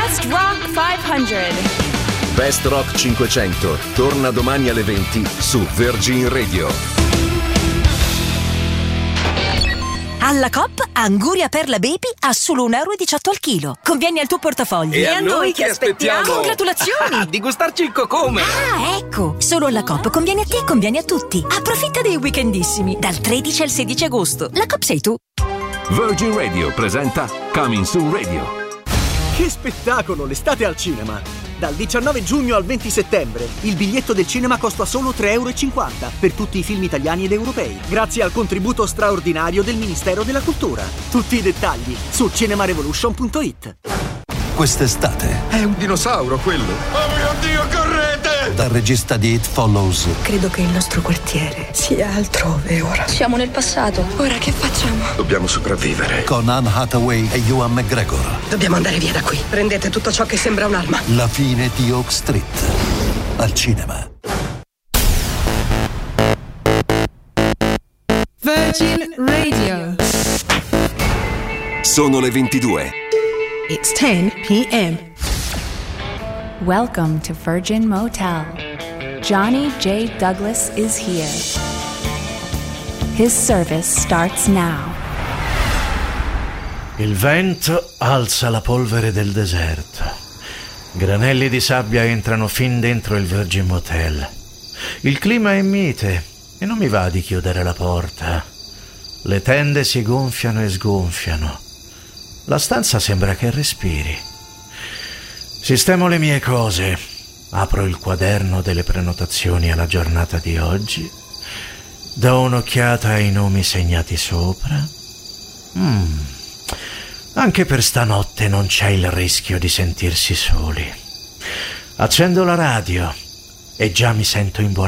Best Rock 500. Best Rock 500 torna domani alle 20 su Virgin Radio. Alla Coop, Anguria Perla Baby a solo €1,18 al chilo. Conviene al tuo portafoglio. E a noi che aspettiamo? Congratulazioni! Di gustarci il cocome! Ah, ecco! Solo alla Coop conviene a te e conviene a tutti. Approfitta dei weekendissimi, dal 13 al 16 agosto. La Coop sei tu. Virgin Radio presenta Coming Soon Radio. Che spettacolo, l'estate al cinema! Dal 19 giugno al 20 settembre il biglietto del cinema costa solo €3,50 per tutti i film italiani ed europei, grazie al contributo straordinario del Ministero della Cultura. Tutti i dettagli su cinemarevolution.it. Quest'estate è un dinosauro quello. Oh mio Dio, correte! dal regista di It Follows. Credo che il nostro quartiere sia altrove ora. Siamo nel passato. Ora che facciamo? Dobbiamo sopravvivere. Con Anne Hathaway e Ewan McGregor. Dobbiamo andare via da qui. Prendete tutto ciò che sembra un'arma. La fine di Oak Street. Al cinema. Virgin Radio. Sono le 22. It's 10 p.m. Welcome to Virgin Motel. Johnny J. Douglas is here. His service starts now. Il vento alza la polvere del deserto. Granelli di sabbia entrano fin dentro il Virgin Motel. Il clima è mite e non mi va di chiudere la porta. Le tende si gonfiano e sgonfiano. La stanza sembra che respiri. Sistemo le mie cose. Apro il quaderno delle prenotazioni alla giornata di oggi. Do un'occhiata ai nomi segnati sopra. Anche per stanotte non c'è il rischio di sentirsi soli. Accendo la radio e già mi sento in buona